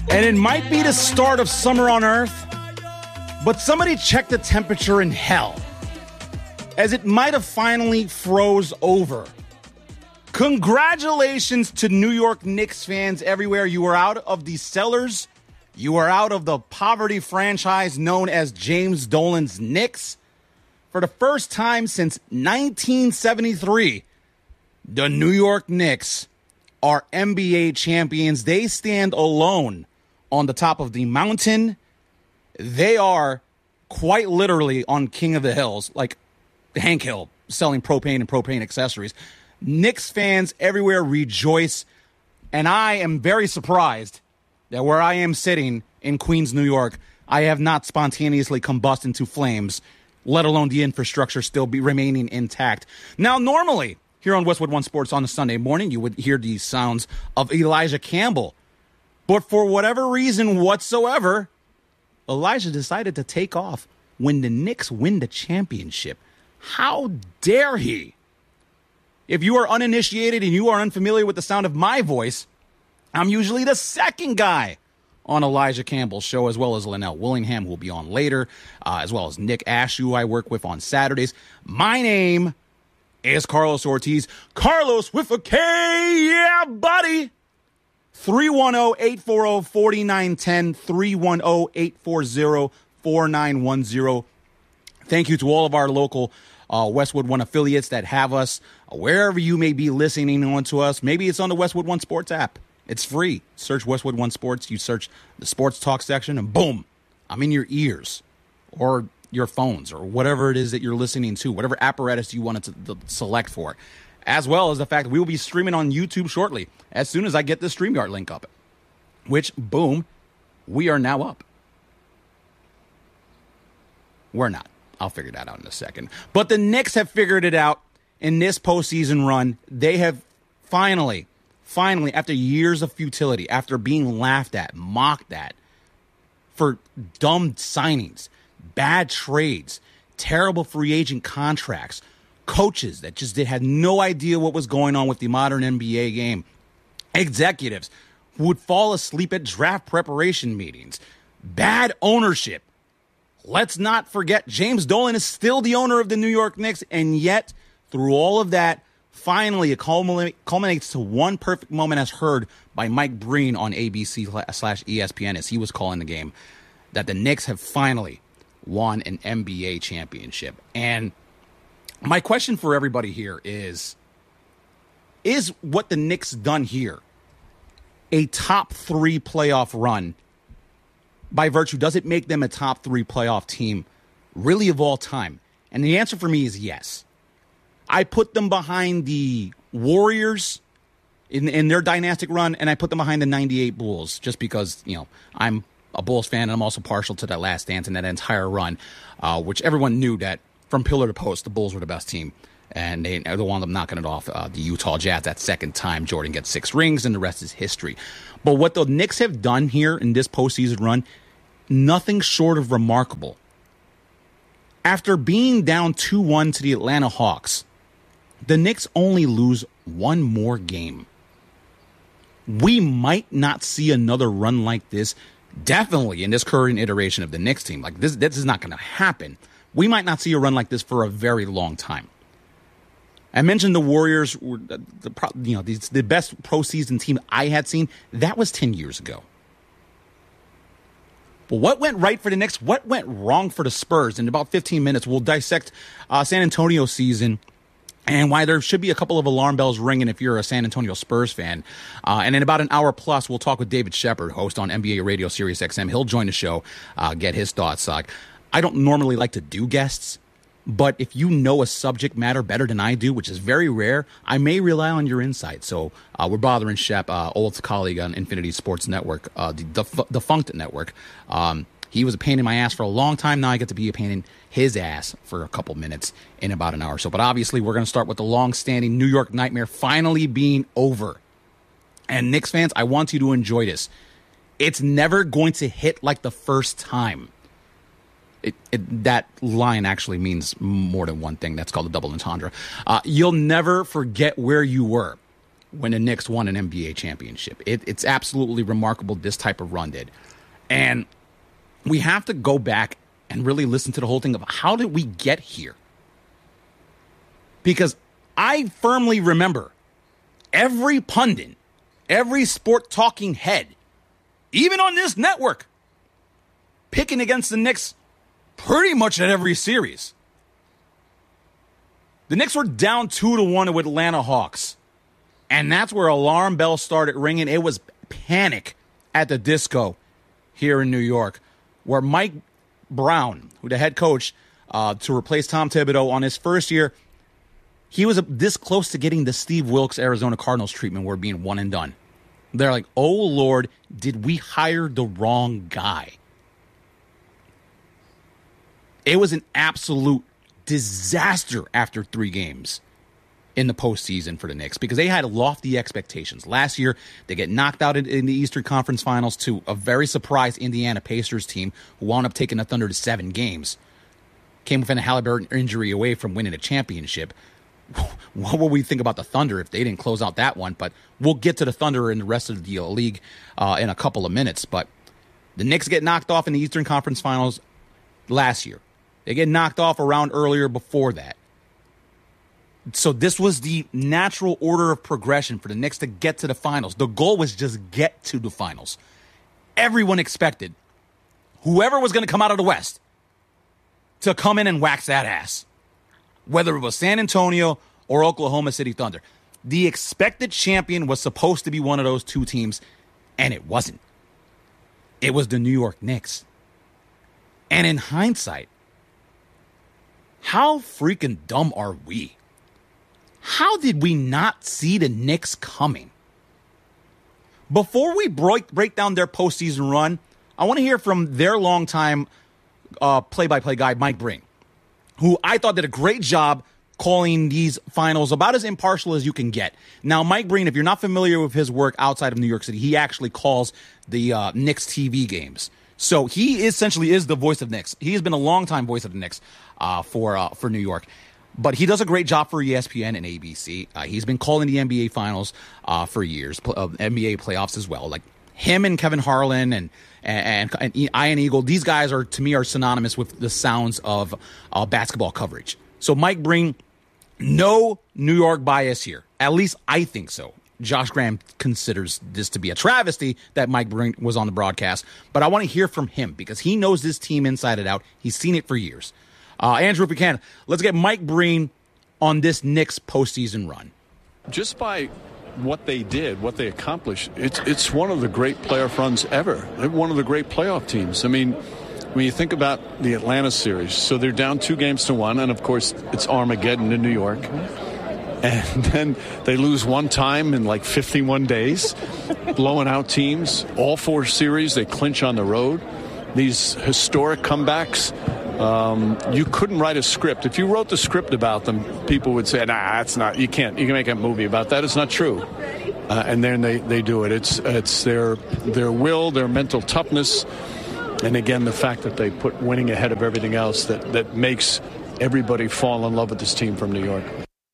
And it might be the start of summer on Earth, but somebody check the temperature in hell, as it might have finally froze over. Congratulations to New York Knicks fans everywhere. You are out of the cellars. You are out of the poverty franchise known as James Dolan's Knicks. For the first time since 1973, the New York Knicks are NBA champions. They stand alone on the top of the mountain. They are quite literally on King of the Hills, like Hank Hill, selling propane and propane accessories. Knicks fans everywhere rejoice, and I am very surprised that where I am sitting in Queens, New York, I have not spontaneously combusted into flames, let alone the infrastructure still be remaining intact. Now, normally, here on Westwood One Sports on a Sunday morning, you would hear the sounds of Elijah Campbell. But for whatever reason whatsoever, Elijah decided to take off when the Knicks win the championship. How dare he? If you are uninitiated and you are unfamiliar with the sound of my voice, I'm usually the second guy on Elijah Campbell's show, as well as Linnell Willingham, who will be on later, as well as Nick Ash, who I work with on Saturdays. My name is Carlos Ortiz. Carlos with a K, yeah, buddy. 310-840-4910, 310-840-4910. Thank you to all of our local Westwood One affiliates that have us wherever you may be listening on to us. Maybe it's on the Westwood One Sports app. It's free. Search Westwood One Sports. You search the sports talk section, and boom, I'm in your ears or your phones or whatever it is that you're listening to, whatever apparatus you wanted to select for, as well as the fact that we will be streaming on YouTube shortly as soon as I get the StreamYard link up, which, boom, we are now up. We're not. I'll figure that out in a second. But the Knicks have figured it out in this postseason run. They have finally, after years of futility, after being laughed at, mocked at for dumb signings, bad trades, terrible free agent contracts, coaches that just had no idea what was going on with the modern NBA game, executives who would fall asleep at draft preparation meetings, bad ownership. Let's not forget, James Dolan is still the owner of the New York Knicks, and yet, through all of that, finally it culminates to one perfect moment as heard by Mike Breen on ABC/ESPN as he was calling the game, that the Knicks have finally won an NBA championship. And my question for everybody here is what the Knicks done here a top 3 playoff run? By virtue, does it make them a top 3 playoff team really of all time? And the answer for me is yes. I put them behind the Warriors in their dynastic run, and I put them behind the 98 Bulls just because, I'm a Bulls fan, and I'm also partial to that Last Dance and that entire run, which everyone knew that from pillar to post, the Bulls were the best team. And they wound up knocking it off the Utah Jazz that second time. Jordan gets 6 rings, and the rest is history. But what the Knicks have done here in this postseason run, nothing short of remarkable. After being down 2-1 to the Atlanta Hawks, the Knicks only lose one more game. We might not see another run like this, definitely in this current iteration of the Knicks team. Like this is not going to happen. We might not see a run like this for a very long time. I mentioned the Warriors were the best postseason team I had seen. That was 10 years ago. But what went right for the Knicks? What went wrong for the Spurs? In about 15 minutes, we'll dissect San Antonio season and why there should be a couple of alarm bells ringing if you're a San Antonio Spurs fan. And in about an hour plus, we'll talk with David Shepard, host on NBA Radio Sirius XM. He'll join the show, get his thoughts. I don't normally like to do guests, but if you know a subject matter better than I do, which is very rare, I may rely on your insight. So we're bothering Shep, old colleague on Infinity Sports Network, the Defunct Network. He was a pain in my ass for a long time. Now I get to be a pain in his ass for a couple minutes in about an hour or so. But obviously, we're going to start with the long-standing New York nightmare finally being over. And Knicks fans, I want you to enjoy this. It's never going to hit like the first time. That line actually means more than one thing. That's called a double entendre. You'll never forget where you were when the Knicks won an NBA championship. It's absolutely remarkable this type of run did. And we have to go back and really listen to the whole thing of how did we get here? Because I firmly remember every pundit, every sport talking head, even on this network, picking against the Knicks pretty much at every series. The Knicks were down 2-1 with Atlanta Hawks. And that's where alarm bells started ringing. It was panic at the Disco here in New York, where Mike Brown, who the head coach to replace Tom Thibodeau on his first year, he was this close to getting the Steve Wilkes Arizona Cardinals treatment where being one and done. They're like, oh, Lord, did we hire the wrong guy? It was an absolute disaster after 3 games in the postseason for the Knicks because they had lofty expectations. Last year, they get knocked out in the Eastern Conference Finals to a very surprised Indiana Pacers team who wound up taking the Thunder to 7 games. Came within a Halliburton injury away from winning a championship. What will we think about the Thunder if they didn't close out that one? But we'll get to the Thunder and the rest of the league in a couple of minutes. But the Knicks get knocked off in the Eastern Conference Finals last year. They get knocked off a round earlier before that. So this was the natural order of progression for the Knicks to get to the finals. The goal was just get to the finals. Everyone expected whoever was going to come out of the West to come in and wax that ass, whether it was San Antonio or Oklahoma City Thunder. The expected champion was supposed to be one of those 2 teams, and it wasn't. It was the New York Knicks. And in hindsight, how freaking dumb are we? How did we not see the Knicks coming? Before we break down their postseason run, I want to hear from their longtime play-by-play guy, Mike Breen, who I thought did a great job calling these finals about as impartial as you can get. Now, Mike Breen, if you're not familiar with his work outside of New York City, he actually calls the Knicks TV games. So he essentially is the voice of Knicks. He has been a longtime voice of the Knicks for New York. But he does a great job for ESPN and ABC. He's been calling the NBA Finals for years, NBA playoffs as well. Like him and Kevin Harlan and Ian Eagle, these guys are, to me, are synonymous with the sounds of basketball coverage. So Mike Breen, no New York bias here. At least I think so. Josh Graham considers this to be a travesty that Mike Breen was on the broadcast. But I want to hear from him because he knows this team inside and out. He's seen it for years. Andrew, if we can, let's get Mike Breen on this Knicks postseason run. Just by what they did, what they accomplished, it's one of the great playoff runs ever. They're one of the great playoff teams. I mean, when you think about the Atlanta series, so they're down 2-1, and of course it's Armageddon in New York. And then they lose one time in like 51 days, blowing out teams. All 4 series, they clinch on the road. These historic comebacks. You couldn't write a script. If you wrote the script about them, people would say, nah, that's not, you can make a movie about that. It's not true. And then they do it. It's their will, their mental toughness. And again, the fact that they put winning ahead of everything else that makes everybody fall in love with this team from New York.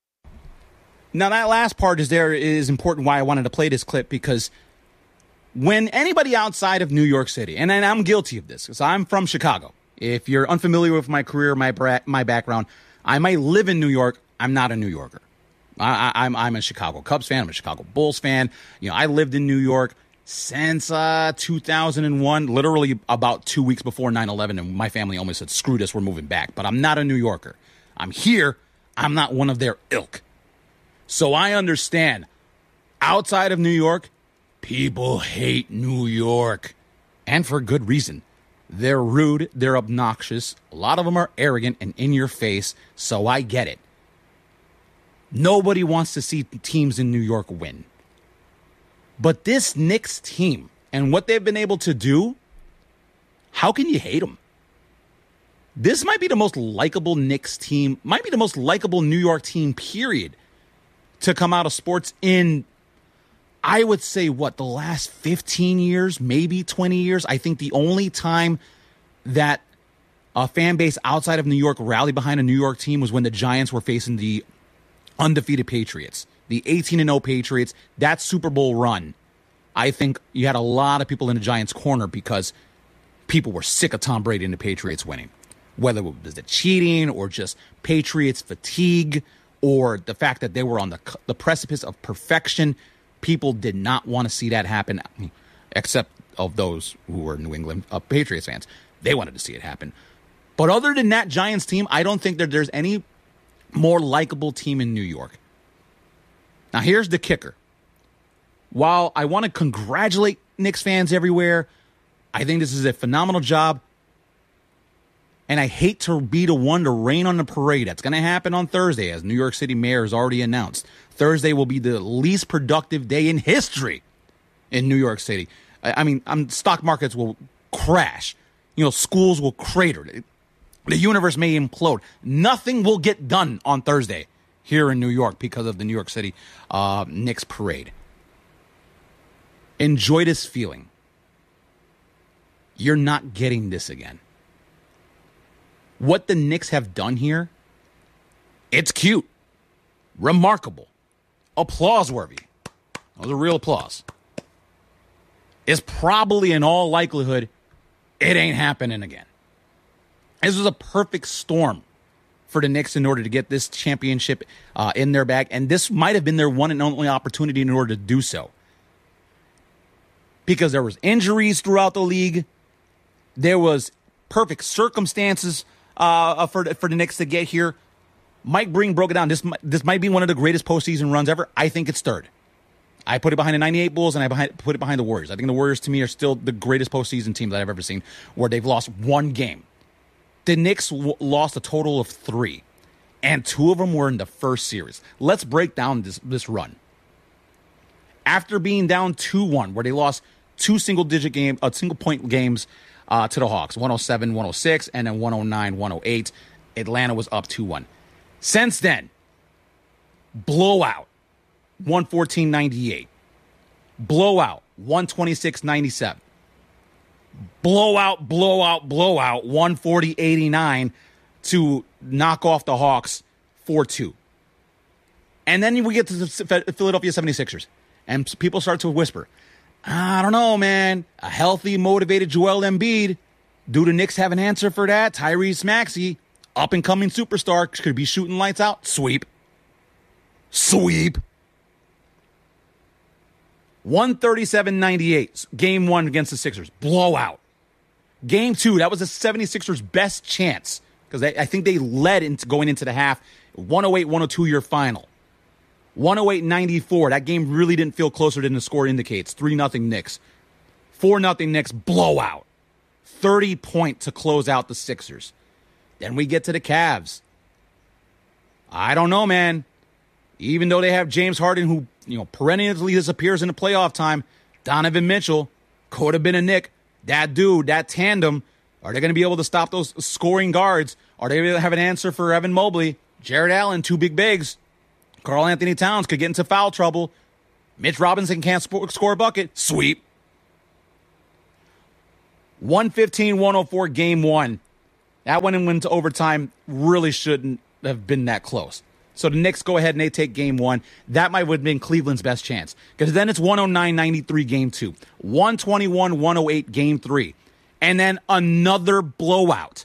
Now, that last part is important why I wanted to play this clip, because when anybody outside of New York City, and I'm guilty of this because I'm from Chicago. If you're unfamiliar with my career, my background, I might live in New York. I'm not a New Yorker. I'm a Chicago Cubs fan. I'm a Chicago Bulls fan. You know, I lived in New York since 2001, literally about 2 weeks before 9/11, and my family almost said, screw this, we're moving back. But I'm not a New Yorker. I'm here. I'm not one of their ilk. So I understand. Outside of New York, people hate New York. And for good reason. They're rude, they're obnoxious, a lot of them are arrogant and in your face, so I get it. Nobody wants to see teams in New York win. But this Knicks team and what they've been able to do, how can you hate them? This might be the most likable Knicks team, might be the most likable New York team, period, to come out of sports in, I would say, the last 15 years, maybe 20 years. I think the only time that a fan base outside of New York rallied behind a New York team was when the Giants were facing the undefeated Patriots the 18-0 Patriots, that Super Bowl run, I think you had a lot of people in the Giants' corner because people were sick of Tom Brady and the Patriots winning. Whether it was the cheating or just Patriots fatigue or the fact that they were on the precipice of perfection, people did not want to see that happen, except of those who were New England Patriots fans. They wanted to see it happen. But other than that Giants team, I don't think that there's any more likable team in New York. Now, here's the kicker. While I want to congratulate Knicks fans everywhere, I think this is a phenomenal job. And I hate to be the one to rain on the parade. That's going to happen on Thursday, as New York City mayor has already announced. Thursday will be the least productive day in history in New York City. I mean, stock markets will crash. Schools will crater. The universe may implode. Nothing will get done on Thursday here in New York because of the New York City Knicks parade. Enjoy this feeling. You're not getting this again. What the Knicks have done here, it's cute, remarkable, applause-worthy. That was a real applause. It's probably, in all likelihood, it ain't happening again. This was a perfect storm for the Knicks in order to get this championship in their bag, and this might have been their one and only opportunity in order to do so. Because there was injuries throughout the league, there was perfect circumstances for the Knicks to get here. Mike Breen broke it down. This might be one of the greatest postseason runs ever. I think it's third. I put it behind the 98 Bulls, and I put it behind the Warriors. I think the Warriors, to me, are still the greatest postseason team that I've ever seen, where they've lost one game. The Knicks lost a total of 3, and 2 of them were in the first series. Let's break down this run. After being down 2-1, where they lost 2 single-point games to the Hawks, 107-106, and then 109-108, Atlanta was up 2-1. Since then, blowout, 114-98. Blowout, 126-97. Blowout, 140-89 to knock off the Hawks 4-2. And then we get to the Philadelphia 76ers, and people start to whisper, I don't know, man. A healthy, motivated Joel Embiid. Do the Knicks have an answer for that? Tyrese Maxey, up-and-coming superstar, could be shooting lights out. Sweep. 137-98, game 1 against the Sixers. Blowout. Game 2, that was the 76ers' best chance, because I think they led going into the half. 108-102 your final. 108-94, that game really didn't feel closer than the score indicates. 3-0 Knicks. 4-0 Knicks, blowout. 30-point to close out the Sixers. Then we get to the Cavs. I don't know, man. Even though they have James Harden, who perennially disappears in the playoff time, Donovan Mitchell could have been a Knick. That dude, that tandem, are they going to be able to stop those scoring guards? Are they going to have an answer for Evan Mobley? Jared Allen, 2 big bigs. Karl Anthony Towns could get into foul trouble. Mitch Robinson can't score a bucket. Sweep. 115-104 game 1. That one went to overtime. Really shouldn't have been that close. So the Knicks go ahead and they take game 1. That might have been Cleveland's best chance. Because then it's 109-93 game 2. 121-108 game 3. And then another blowout.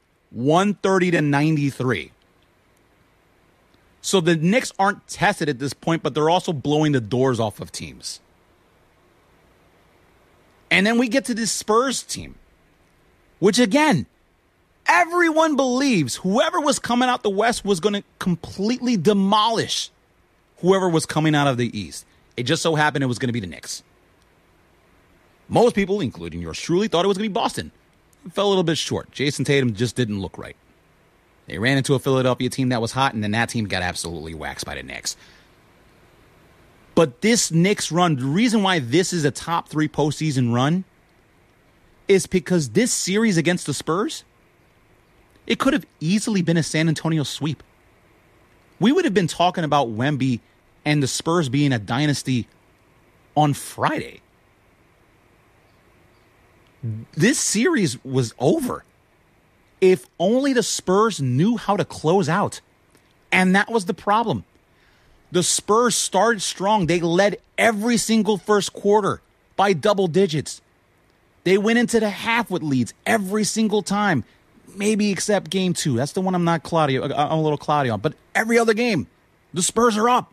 130-93. So the Knicks aren't tested at this point, but they're also blowing the doors off of teams. And then we get to this Spurs team, which again, everyone believes whoever was coming out the West was going to completely demolish whoever was coming out of the East. It just so happened it was going to be the Knicks. Most people, including yours truly, thought it was going to be Boston. It fell a little bit short. Jason Tatum just didn't look right. They ran into a Philadelphia team that was hot, and then that team got absolutely waxed by the Knicks. But this Knicks run, the reason why this is a top 3 postseason run is because this series against the Spurs, it could have easily been a San Antonio sweep. We would have been talking about Wemby and the Spurs being a dynasty on Friday. This series was over. If only the Spurs knew how to close out. And that was the problem. The Spurs started strong. They led every single first quarter by double digits. They went into the half with leads every single time, maybe except game 2. That's the one I'm a little cloudy on. But every other game, the Spurs are up.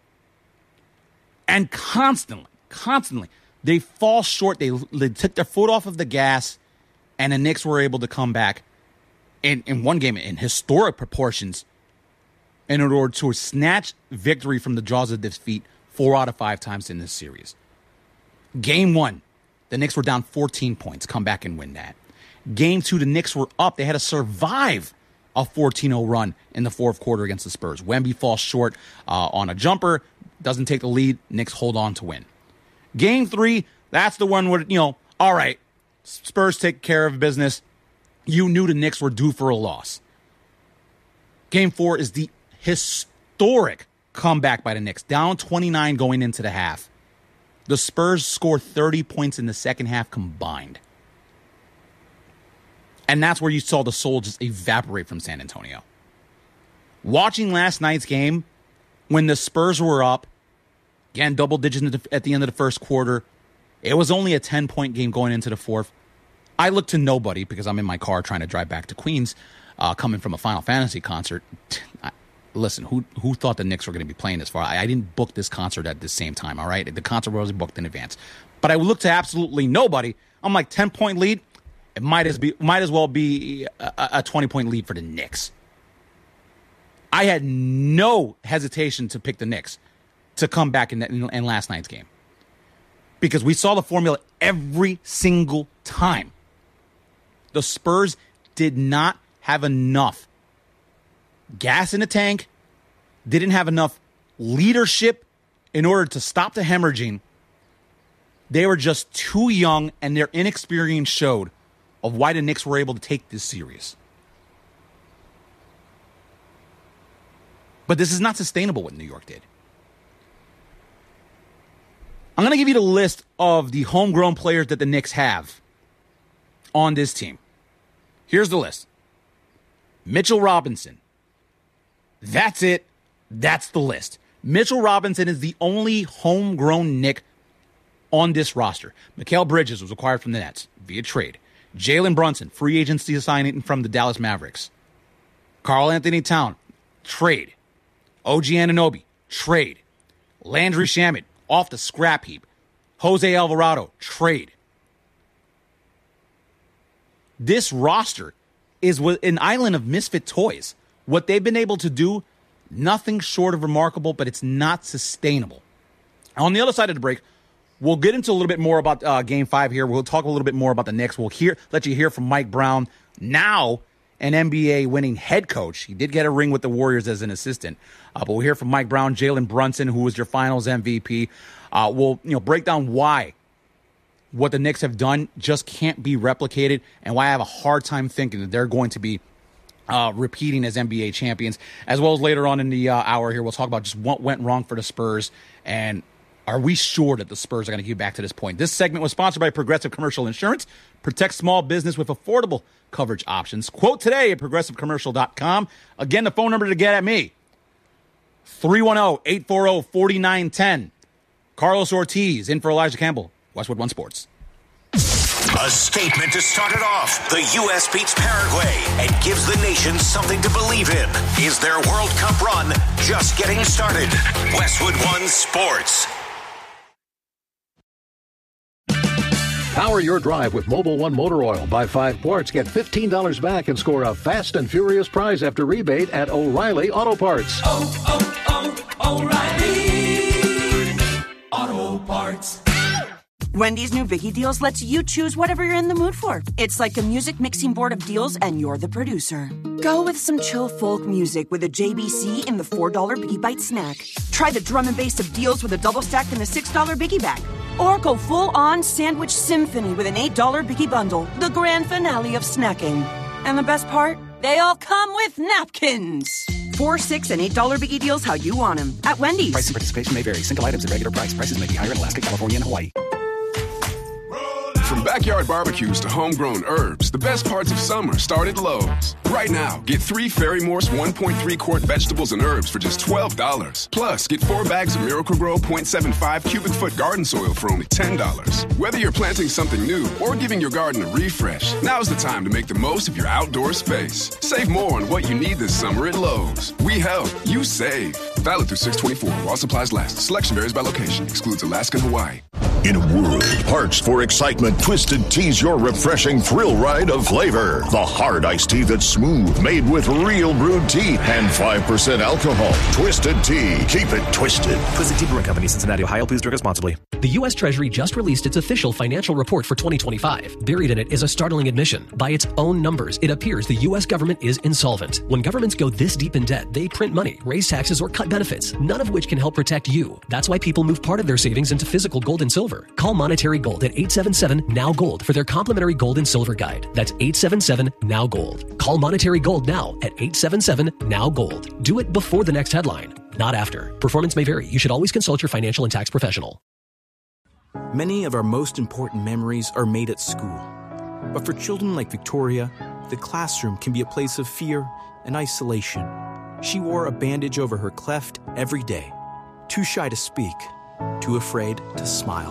And constantly, they fall short. They took their foot off of the gas, and the Knicks were able to come back in one game in historic proportions in order to snatch victory from the jaws of defeat 4 out of 5 times in this series. Game 1, the Knicks were down 14 points, come back and win that. Game 2, the Knicks were up. They had to survive a 14-0 run in the fourth quarter against the Spurs. Wemby falls short on a jumper, doesn't take the lead. Knicks hold on to win. Game 3, that's the one where, all right, Spurs take care of business. You knew the Knicks were due for a loss. Game 4 is the historic comeback by the Knicks, down 29 going into the half. The Spurs score 30 points in the second half combined. And that's where you saw the soul just evaporate from San Antonio. Watching last night's game, when the Spurs were up, again, double digits at the end of the first quarter, it was only a 10-point game going into the fourth. I looked to nobody because I'm in my car trying to drive back to Queens, coming from a Final Fantasy concert. Listen, who thought the Knicks were going to be playing this far? I didn't book this concert at the same time, all right? The concert was booked in advance. But I looked to absolutely nobody. I'm like, 10-point lead? It might as well be a 20-point lead for the Knicks. I had no hesitation to pick the Knicks to come back in last night's game. Because we saw the formula every single time. The Spurs did not have enough gas in the tank, didn't have enough leadership in order to stop the hemorrhaging. They were just too young, and their inexperience showed of why the Knicks were able to take this series. But this is not sustainable what New York did. I'm going to give you the list of the homegrown players that the Knicks have on this team. Here's the list. Mitchell Robinson. That's it. That's the list. Mitchell Robinson is the only homegrown Knick on this roster. Mikal Bridges was acquired from the Nets via trade. Jalen Brunson, free agency signing from the Dallas Mavericks. Karl Anthony Towns, trade. OG Anunoby, trade. Landry Shamet, off the scrap heap. Jose Alvarado, trade. This roster is an island of misfit toys. What they've been able to do, nothing short of remarkable, but it's not sustainable. On the other side of the break, we'll get into a little bit more about Game 5 here. We'll talk a little bit more about the Knicks. We'll let you hear from Mike Brown, now an NBA winning head coach. He did get a ring with the Warriors as an assistant. But we'll hear from Mike Brown, Jalen Brunson, who was your finals MVP. We'll break down why what the Knicks have done just can't be replicated, and why I have a hard time thinking that they're going to be repeating as NBA champions. As well as later on in the hour here, we'll talk about just what went wrong for the Spurs, and are we sure that the Spurs are going to get back to this point? This segment was sponsored by Progressive Commercial Insurance. Protect small business with affordable coverage options. Quote today at progressivecommercial.com. Again, the phone number to get at me, 310-840-4910. Carlos Ortiz in for Elijah Campbell, Westwood One Sports. A statement to start it off. The U.S. beats Paraguay and gives the nation something to believe in. Is their World Cup run just getting started? Westwood One Sports. Power your drive with Mobil 1 Motor Oil. Buy 5 quarts, get $15 back, and score a fast and furious prize after rebate at O'Reilly Auto Parts. O'Reilly Auto Parts. Wendy's new Biggie Deals lets you choose whatever you're in the mood for. It's like a music mixing board of deals, and you're the producer. Go with some chill folk music with a JBC in the $4 Biggie Bite snack. Try the drum and bass of deals with a double stack in the $6 Biggie Bag. Or go full-on sandwich symphony with an $8 Biggie Bundle, the grand finale of snacking. And the best part? They all come with napkins. $4, $6, and $8 Biggie Deals how you want them. At Wendy's. Price and participation may vary. Single items at regular price. Prices may be higher in Alaska, California, and Hawaii. From backyard barbecues to homegrown herbs, the best parts of summer start at Lowe's. Right now, get 3 Ferry Morse 1.3 quart vegetables and herbs for just $12. Plus, get 4 bags of Miracle-Gro 0.75 cubic foot garden soil for only $10. Whether you're planting something new or giving your garden a refresh, now's the time to make the most of your outdoor space. Save more on what you need this summer at Lowe's. We help, you save. Valid through 6/24 while supplies last. Selection varies by location. Excludes Alaska and Hawaii. In a world parched for excitement, Twisted Tea's your refreshing thrill ride of flavor. The hard iced tea that's smooth, made with real brewed tea and 5% alcohol. Twisted Tea. Keep it twisted. Twisted Tea Brewing Company, Cincinnati, Ohio. Please drink responsibly. The U.S. Treasury just released its official financial report for 2025. Buried in it is a startling admission. By its own numbers, it appears the U.S. government is insolvent. When governments go this deep in debt, they print money, raise taxes, or cut benefits, none of which can help protect you. That's why people move part of their savings into physical gold and silver. Call Monetary Gold at 877-NOW-GOLD for their complimentary gold and silver guide. That's 877-NOW-GOLD. Call Monetary Gold now at 877-NOW-GOLD. Do it before the next headline, not after. Performance may vary. You should always consult your financial and tax professional. Many of our most important memories are made at school. But for children like Victoria, the classroom can be a place of fear and isolation. She wore a bandage over her cleft every day. Too shy to speak, too afraid to smile.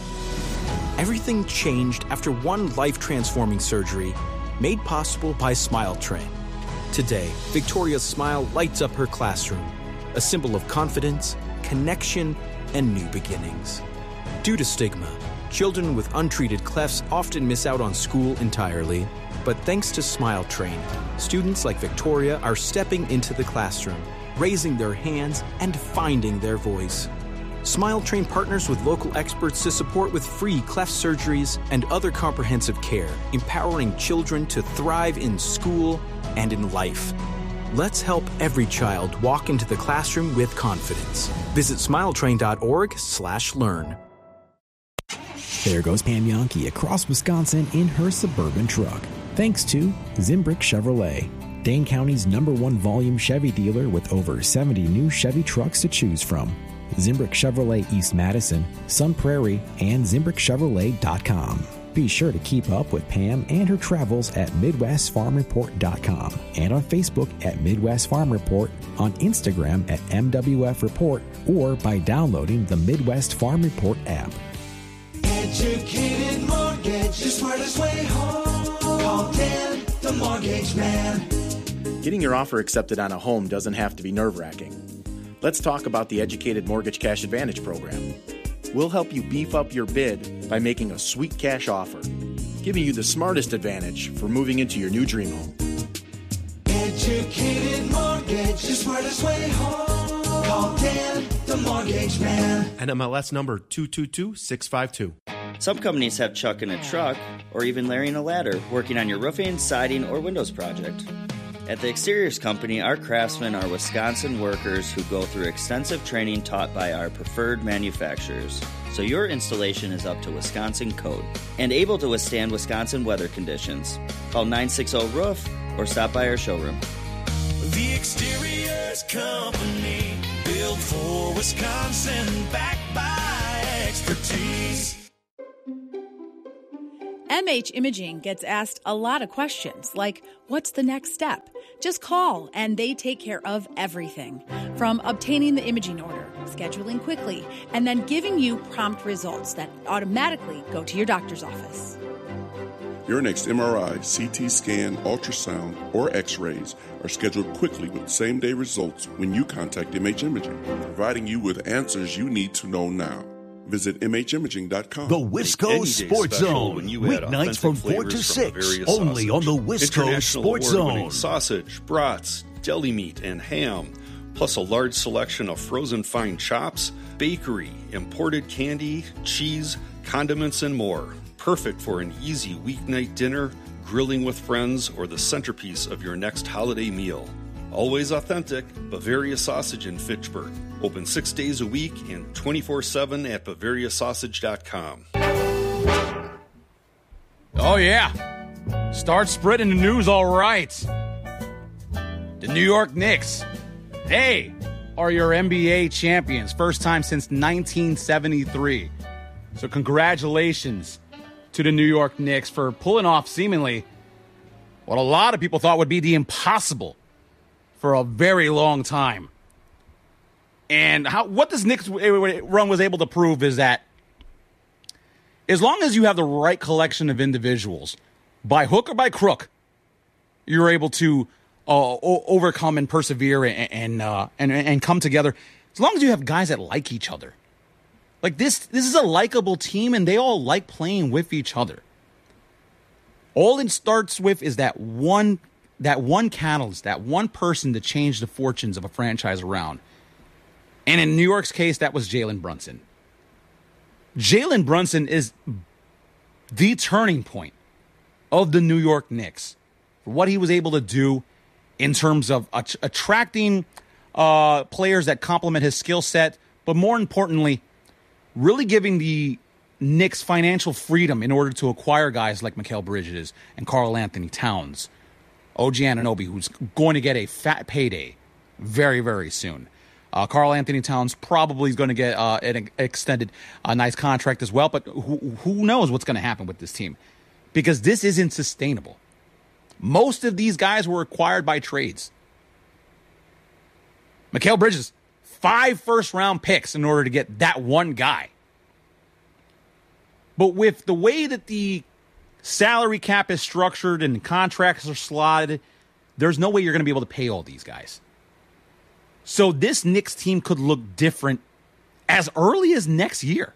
Everything changed after one life-transforming surgery made possible by Smile Train. Today, Victoria's smile lights up her classroom, a symbol of confidence, connection, and new beginnings. Due to stigma, children with untreated clefts often miss out on school entirely. But thanks to Smile Train, students like Victoria are stepping into the classroom, raising their hands, and finding their voice. Smile Train partners with local experts to support with free cleft surgeries and other comprehensive care, empowering children to thrive in school and in life. Let's help every child walk into the classroom with confidence. Visit smiletrain.org/learn. There goes Pam Yonke across Wisconsin in her Suburban truck. Thanks to Zimbrick Chevrolet, Dane County's #1 volume Chevy dealer with over 70 new Chevy trucks to choose from. Zimbrick Chevrolet East Madison, Sun Prairie, and ZimbrickChevrolet.com. Be sure to keep up with Pam and her travels at MidwestFarmReport.com and on Facebook at Midwest Farm Report, on Instagram at MWF Report, or by downloading the Midwest Farm Report app. Educated Mortgage, the smartest way home. Call Dan, the Mortgage Man. Getting your offer accepted on a home doesn't have to be nerve-wracking. Let's talk about the Educated Mortgage Cash Advantage program. We'll help you beef up your bid by making a sweet cash offer, giving you the smartest advantage for moving into your new dream home. Educated Mortgage, the smartest way home. Call Dan, the Mortgage Man. NMLS number 222652. Some companies have Chuck in a truck, or even Larry in a ladder, working on your roofing, siding, or windows project. At the Exteriors Company, our craftsmen are Wisconsin workers who go through extensive training taught by our preferred manufacturers, so your installation is up to Wisconsin code and able to withstand Wisconsin weather conditions. Call 960-ROOF or stop by our showroom. The Exteriors Company, built for Wisconsin, backed by expertise. MH Imaging gets asked a lot of questions, like, what's the next step? Just call, and they take care of everything. From obtaining the imaging order, scheduling quickly, and then giving you prompt results that automatically go to your doctor's office. Your next MRI, CT scan, ultrasound, or X-rays are scheduled quickly with same-day results when you contact MH Imaging, providing you with answers you need to know now. Visit MHimaging.com. The Wisco Sports Zone. Weeknights from 4 to 6. Only on the Wisco Sports Zone. Sausage, brats, deli meat, and ham. Plus a large selection of frozen fine chops, bakery, imported candy, cheese, condiments, and more. Perfect for an easy weeknight dinner, grilling with friends, or the centerpiece of your next holiday meal. Always authentic, Bavaria Sausage in Fitchburg. Open 6 days a week and 24/7 at BavariaSausage.com. Oh, yeah. Start spreading the news, all right. The New York Knicks, they are your NBA champions. First time since 1973. So congratulations to the New York Knicks for pulling off seemingly what a lot of people thought would be the impossible for a very long time. And what this Knicks run was able to prove is that as long as you have the right collection of individuals, by hook or by crook, you're able to overcome and persevere and come together. As long as you have guys that like each other. Like this is a likable team, and they all like playing with each other. All it starts with is that one catalyst, that one person to change the fortunes of a franchise around. And in New York's case, that was Jalen Brunson. Jalen Brunson is the turning point of the New York Knicks for what he was able to do in terms of attracting players that complement his skill set, but more importantly, really giving the Knicks financial freedom in order to acquire guys like Mikal Bridges and Karl Anthony Towns, OG Anunoby, who's going to get a fat payday very, very soon. Karl Anthony Towns probably is going to get an extended nice contract as well, but who knows what's going to happen with this team? Because this isn't sustainable. Most of these guys were acquired by trades. Mikal Bridges, 5 first-round picks in order to get that one guy. But with the way that the salary cap is structured and contracts are slotted, there's no way you're going to be able to pay all these guys. So this Knicks team could look different as early as next year.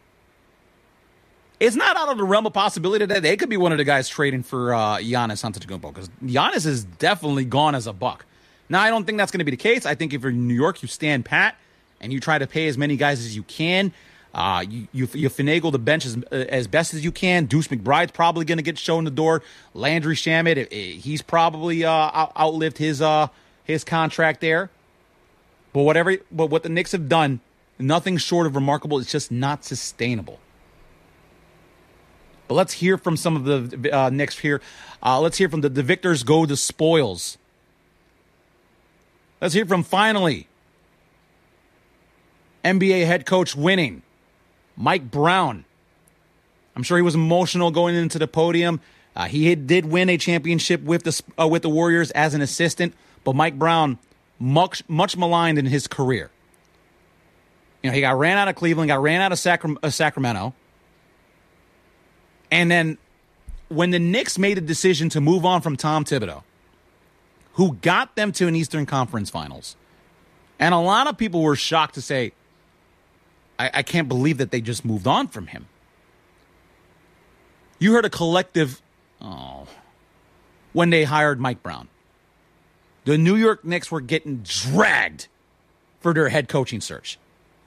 It's not out of the realm of possibility that they could be one of the guys trading for Giannis Antetokounmpo, because Giannis is definitely gone as a Buck. Now, I don't think that's going to be the case. I think if you're in New York, you stand pat and you try to pay as many guys as you can. You finagle the bench as best as you can. Deuce McBride's probably going to get shown the door. Landry Shamet, he's probably outlived his contract there. But what the Knicks have done, nothing short of remarkable. It's just not sustainable. But let's hear from some of the Knicks here. Let's hear from the victors go the spoils. Let's hear from, finally, NBA head coach winning, Mike Brown. I'm sure he was emotional going into the podium. He did win a championship with the Warriors as an assistant, but Mike Brown, much maligned in his career. You know, he got ran out of Cleveland, got ran out of Sacramento. And then when the Knicks made a decision to move on from Tom Thibodeau, who got them to an Eastern Conference Finals, and a lot of people were shocked to say, I can't believe that they just moved on from him. You heard a collective, when they hired Mike Brown. The New York Knicks were getting dragged for their head coaching search.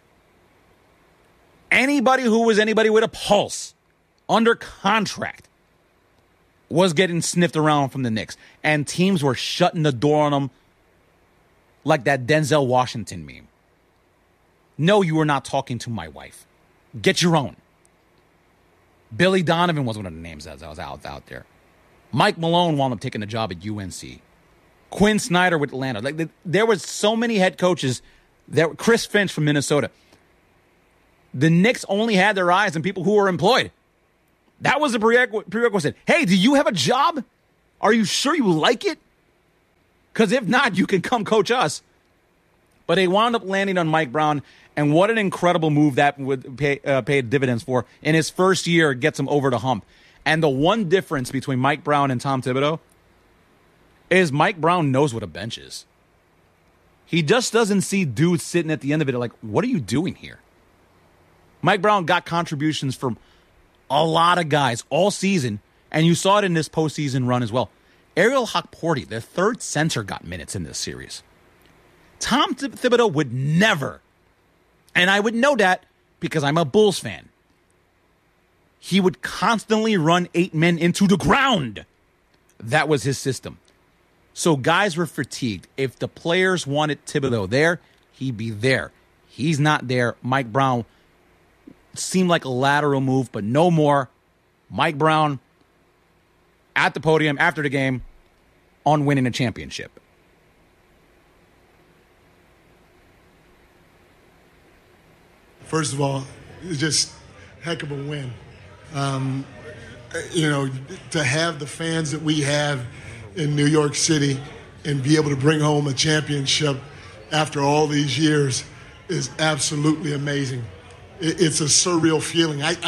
Anybody with a pulse under contract was getting sniffed around from the Knicks, and teams were shutting the door on them like that Denzel Washington meme. No, you are not talking to my wife. Get your own. Billy Donovan was one of the names that was out there. Mike Malone wound up taking a job at UNC. Quinn Snyder with Atlanta. There was so many head coaches. Chris Finch from Minnesota. The Knicks only had their eyes on people who were employed. That was a prerequisite. Hey, do you have a job? Are you sure you like it? Because if not, you can come coach us. But they wound up landing on Mike Brown, and what an incredible move that would pay dividends for. In his first year, it gets him over the hump. And the one difference between Mike Brown and Tom Thibodeau is Mike Brown knows what a bench is. He just doesn't see dudes sitting at the end of it like, what are you doing here? Mike Brown got contributions from a lot of guys all season, and you saw it in this postseason run as well. Ariel Hukporti, their third center, got minutes in this series. Tom Thibodeau would never, and I would know that because I'm a Bulls fan, he would constantly run 8 men into the ground. That was his system. So guys were fatigued. If the players wanted Thibodeau there, he'd be there. He's not there. Mike Brown seemed like a lateral move, but no more. Mike Brown at the podium after the game on winning a championship. First of all, it's just a heck of a win. to have the fans that we have in New York City and be able to bring home a championship after all these years is absolutely amazing. It's a surreal feeling. I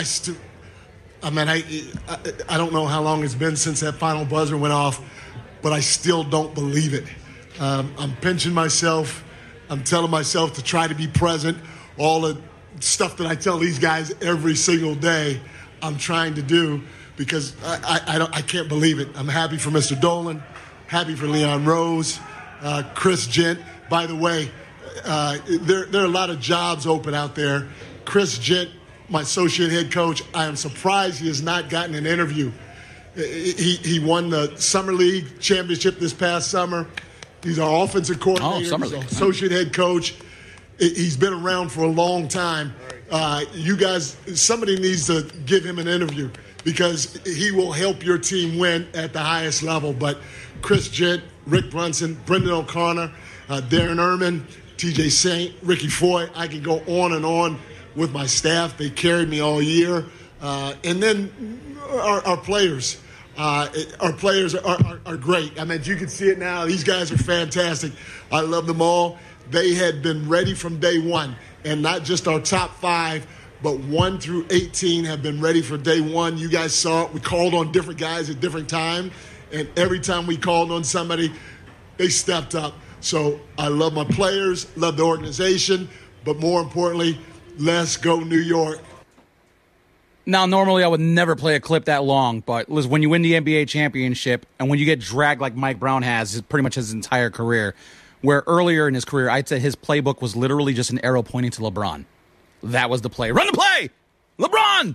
don't know how long it's been since that final buzzer went off, but I still don't believe it. I'm pinching myself. I'm telling myself to try to be present. All the stuff that I tell these guys every single day, I'm trying to do because I can't believe it. I'm happy for Mr. Dolan, happy for Leon Rose, Chris Gent. By the way, there are a lot of jobs open out there. Chris Gent, my associate head coach, I am surprised he has not gotten an interview. He won the Summer League championship this past summer. He's our offensive coordinator, he's our associate head coach. He's been around for a long time. You guys, somebody needs to give him an interview because he will help your team win at the highest level. But Chris Gent, Rick Brunson, Brendan O'Connor, Darren Erman, TJ Saint, Ricky Foy, I can go on and on with my staff. They carried me all year. And then our players. Our players are great. I mean, you can see it now. These guys are fantastic. I love them all. They had been ready from day one. And not just our top 5, but 1 through 18 have been ready for day one. You guys saw it. We called on different guys at different times. And every time we called on somebody, they stepped up. So I love my players, love the organization, but more importantly, let's go New York. Now, normally I would never play a clip that long, but listen, when you win the NBA championship and when you get dragged like Mike Brown has pretty much his entire career, where earlier in his career, I'd say his playbook was literally just an arrow pointing to LeBron. That was the play. Run the play! LeBron!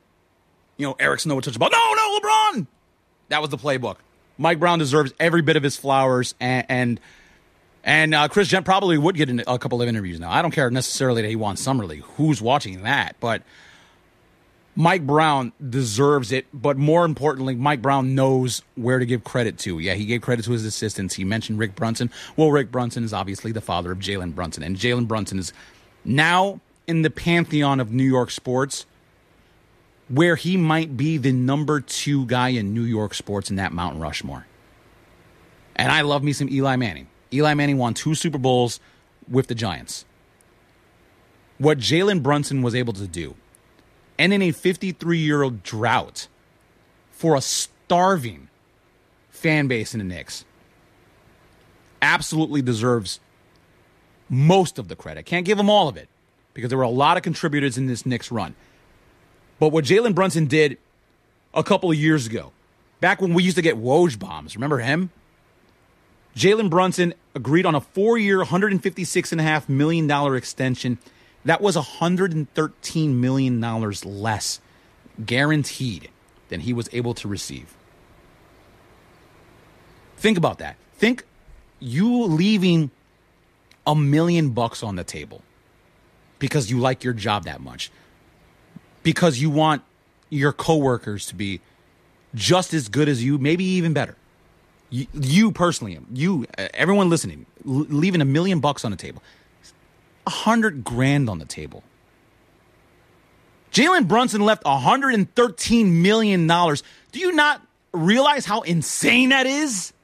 Eric Snow would touch the ball. No, LeBron! That was the playbook. Mike Brown deserves every bit of his flowers, and Chris Gent probably would get a couple of interviews now. I don't care necessarily that he won Summer League. Who's watching that? But Mike Brown deserves it, but more importantly, Mike Brown knows where to give credit to. Yeah, he gave credit to his assistants. He mentioned Rick Brunson. Well, Rick Brunson is obviously the father of Jalen Brunson, and Jalen Brunson is now in the pantheon of New York sports, where he might be the number 2 guy in New York sports in that Mount Rushmore. And I love me some Eli Manning. Eli Manning won 2 Super Bowls with the Giants. What Jalen Brunson was able to do, and in a 53-year-old drought for a starving fan base in the Knicks, absolutely deserves most of the credit. Can't give him all of it because there were a lot of contributors in this Knicks run. But what Jalen Brunson did a couple of years ago, back when we used to get Woj bombs, remember him? Jalen Brunson agreed on a 4-year, $156.5 million extension. That was $113 million less guaranteed than he was able to receive. Think about that. Think you leaving $1 million on the table because you like your job that much, because you want your coworkers to be just as good as you, maybe even better. You personally, everyone listening, leaving $1 million on the table. $100,000 on the table. Jalen Brunson left $113 million. Do you not realize how insane that is?